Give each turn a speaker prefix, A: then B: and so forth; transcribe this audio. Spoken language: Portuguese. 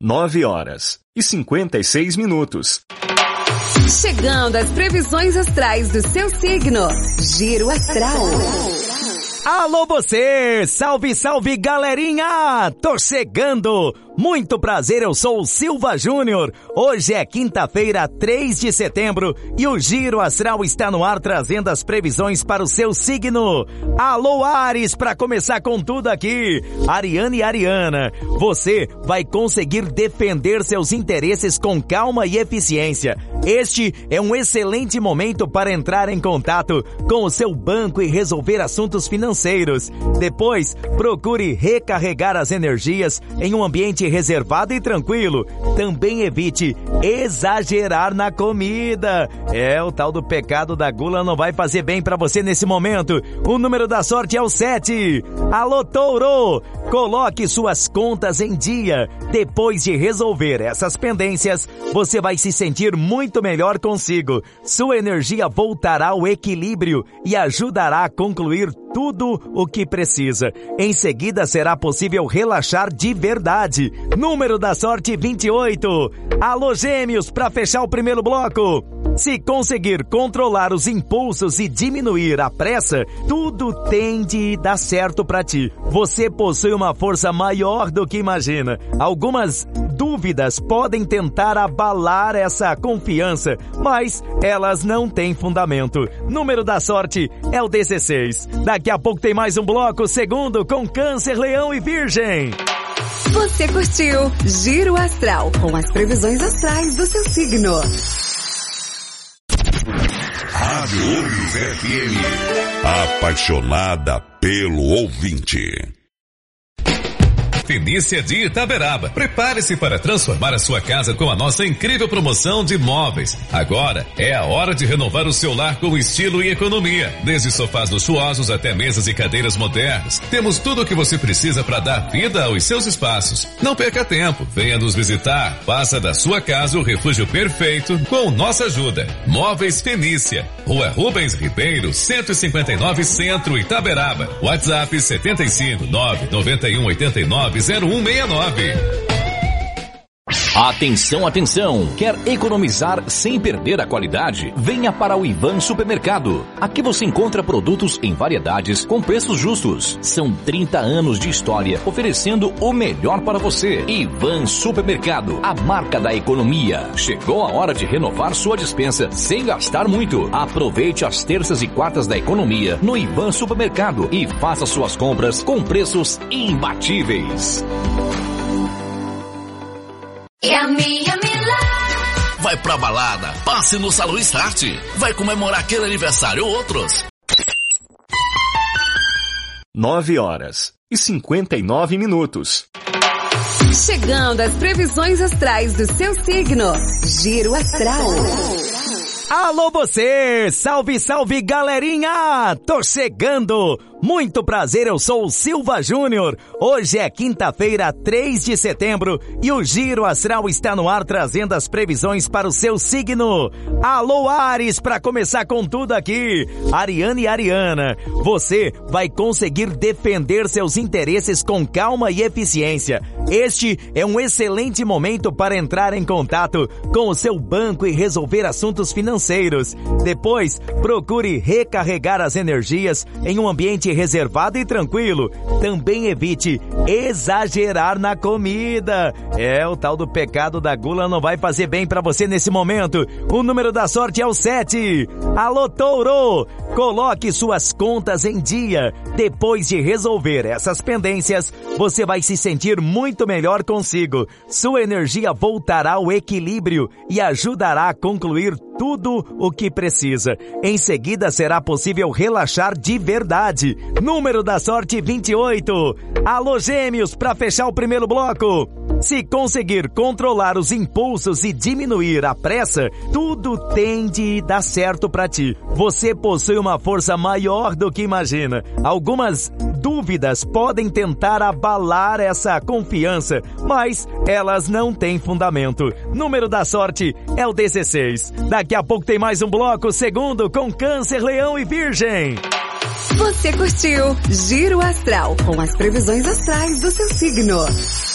A: 9h56.
B: Chegando às previsões astrais do seu signo. Giro Astral.
C: Alô você! Salve, salve galerinha! Tô chegando! Muito prazer, eu sou o Silva Júnior. Hoje é quinta-feira, 3 de setembro e o Giro Astral está no ar trazendo as previsões para o seu signo. Alô Áries, para começar com tudo aqui. Ariana e Ariana, você vai conseguir defender seus interesses com calma e eficiência. Este é um excelente momento para entrar em contato com o seu banco e resolver assuntos financeiros. Depois, procure recarregar as energias em um ambiente reservado e tranquilo. Também evite exagerar na comida. O tal do pecado da gula não vai fazer bem para você nesse momento. O número da sorte é o 7. Alô Touro, coloque suas contas em dia. Depois de resolver essas pendências, você vai se sentir muito melhor consigo. Sua energia voltará ao equilíbrio e ajudará a concluir tudo o que precisa. Em seguida, será possível relaxar de verdade. Número da sorte 28. Alô Gêmeos, para fechar o primeiro bloco. Se conseguir controlar os impulsos e diminuir a pressa, tudo tende a dar certo para ti. Você possui uma força maior do que imagina. Algumas dúvidas podem tentar abalar essa confiança, mas elas não têm fundamento. Número da sorte é o 16. Daqui a pouco tem mais um bloco, segundo com Câncer, Leão e Virgem.
B: Você curtiu Giro Astral com as previsões astrais do seu signo.
D: Rádio Olhos FM. Apaixonada pelo ouvinte.
E: Fenícia de Itaberaba. Prepare-se para transformar a sua casa com a nossa incrível promoção de móveis. Agora é a hora de renovar o seu lar com estilo e economia. Desde sofás luxuosos até mesas e cadeiras modernas. Temos tudo o que você precisa para dar vida aos seus espaços. Não perca tempo. Venha nos visitar. Faça da sua casa o refúgio perfeito com nossa ajuda. Móveis Fenícia. Rua Rubens Ribeiro, 159 Centro, Itaberaba. WhatsApp 75 991 89 0169.
F: Atenção, atenção! Quer economizar sem perder a qualidade? Venha para o Ivan Supermercado. Aqui você encontra produtos em variedades com preços justos. São 30 anos de história oferecendo o melhor para você. Ivan Supermercado, a marca da economia. Chegou a hora de renovar sua despensa sem gastar muito. Aproveite as terças e quartas da economia no Ivan Supermercado e faça suas compras com preços imbatíveis.
G: Vai pra balada, passe no Salão Start. Vai comemorar aquele aniversário ou outros.
A: 9h59.
B: Chegando às previsões astrais do seu signo. Giro Astral.
C: Alô você! Salve, salve galerinha! Tô chegando! Muito prazer, eu sou o Silva Júnior. Hoje é quinta-feira, 3 de setembro e o Giro Astral está no ar trazendo as previsões para o seu signo. Alô Áries, para começar com tudo aqui. Ariana e Ariana, você vai conseguir defender seus interesses com calma e eficiência. Este é um excelente momento para entrar em contato com o seu banco e resolver assuntos financeiros. Depois, procure recarregar as energias em um ambiente reservado e tranquilo. Também evite exagerar na comida. O tal do pecado da gula não vai fazer bem para você nesse momento. O número da sorte é o 7. Alô Touro, coloque suas contas em dia. Depois de resolver essas pendências, você vai se sentir muito melhor consigo. Sua energia voltará ao equilíbrio e ajudará a concluir tudo o que precisa. Em seguida, será possível relaxar de verdade. Número da sorte 28. Alô Gêmeos, para fechar o primeiro bloco. Se conseguir controlar os impulsos e diminuir a pressa, tudo tende a dar certo para ti. Você possui uma força maior do que imagina. Algumas dúvidas podem tentar abalar essa confiança, mas elas não têm fundamento. Número da sorte é o 16. Daqui a pouco tem mais um bloco, segundo com Câncer, Leão e Virgem.
B: Você curtiu Giro Astral com as previsões astrais do seu signo.